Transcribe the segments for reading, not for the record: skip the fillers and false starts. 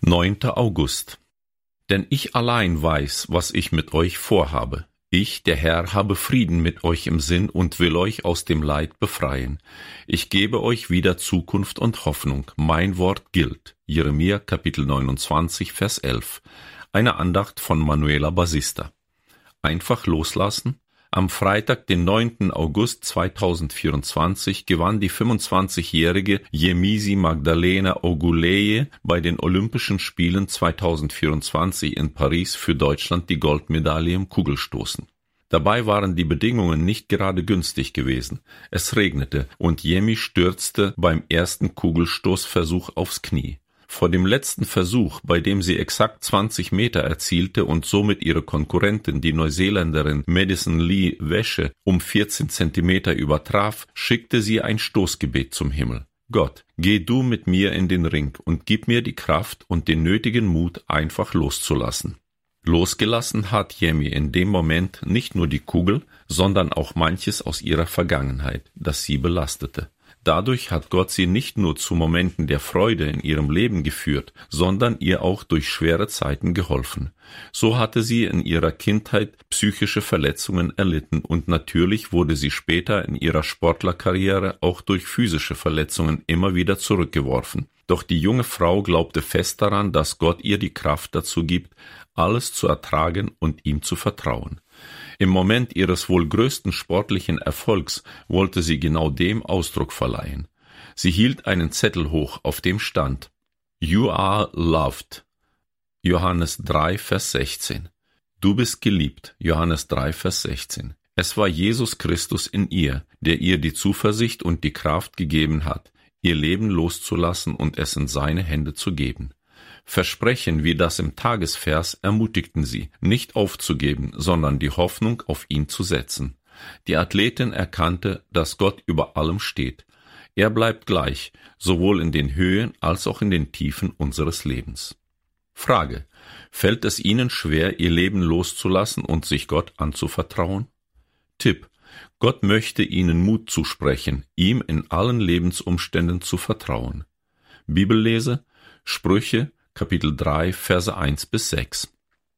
9. August. Denn ich allein weiß, was ich mit euch vorhabe. Ich, der Herr, habe Frieden mit euch im Sinn und will euch aus dem Leid befreien. Ich gebe euch wieder Zukunft und Hoffnung. Mein Wort gilt. Jeremia, Kapitel 29, Vers 11. Eine Andacht von Manuela Basista. Einfach loslassen. Am Freitag, den 9. August 2024, gewann die 25-jährige Yemisi Magdalena Oguleye bei den Olympischen Spielen 2024 in Paris für Deutschland die Goldmedaille im Kugelstoßen. Dabei waren die Bedingungen nicht gerade günstig gewesen. Es regnete und Yemi stürzte beim ersten Kugelstoßversuch aufs Knie. Vor dem letzten Versuch, bei dem sie exakt 20 Meter erzielte und somit ihre Konkurrentin, die Neuseeländerin Madison Lee Wäsche, um 14 Zentimeter übertraf, schickte sie ein Stoßgebet zum Himmel. Gott, geh du mit mir in den Ring und gib mir die Kraft und den nötigen Mut, einfach loszulassen. Losgelassen hat Yemi in dem Moment nicht nur die Kugel, sondern auch manches aus ihrer Vergangenheit, das sie belastete. Dadurch hat Gott sie nicht nur zu Momenten der Freude in ihrem Leben geführt, sondern ihr auch durch schwere Zeiten geholfen. So hatte sie in ihrer Kindheit psychische Verletzungen erlitten und natürlich wurde sie später in ihrer Sportlerkarriere auch durch physische Verletzungen immer wieder zurückgeworfen. Doch die junge Frau glaubte fest daran, dass Gott ihr die Kraft dazu gibt, alles zu ertragen und ihm zu vertrauen. Im Moment ihres wohl größten sportlichen Erfolgs wollte sie genau dem Ausdruck verleihen. Sie hielt einen Zettel hoch, auf dem stand: You are loved. Johannes 3, Vers 16. Du bist geliebt. Johannes 3, Vers 16. Es war Jesus Christus in ihr, der ihr die Zuversicht und die Kraft gegeben hat, ihr Leben loszulassen und es in seine Hände zu geben. Versprechen wie das im Tagesvers ermutigten sie, nicht aufzugeben, sondern die Hoffnung auf ihn zu setzen. Die Athletin erkannte, dass Gott über allem steht. Er bleibt gleich, sowohl in den Höhen als auch in den Tiefen unseres Lebens. Frage: Fällt es Ihnen schwer, Ihr Leben loszulassen und sich Gott anzuvertrauen? Tipp: Gott möchte Ihnen Mut zusprechen, ihm in allen Lebensumständen zu vertrauen. Bibellese: Sprüche, Kapitel 3, Verse 1 bis 6.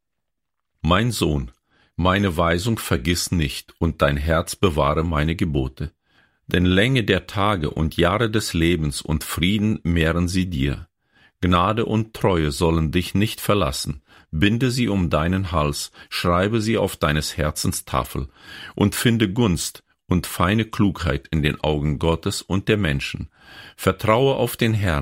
Mein Sohn, meine Weisung vergiss nicht und dein Herz bewahre meine Gebote. Denn Länge der Tage und Jahre des Lebens und Frieden mehren sie dir. Gnade und Treue sollen dich nicht verlassen. Binde sie um deinen Hals, schreibe sie auf deines Herzens Tafel und finde Gunst und feine Klugheit in den Augen Gottes und der Menschen. Vertraue auf den Herrn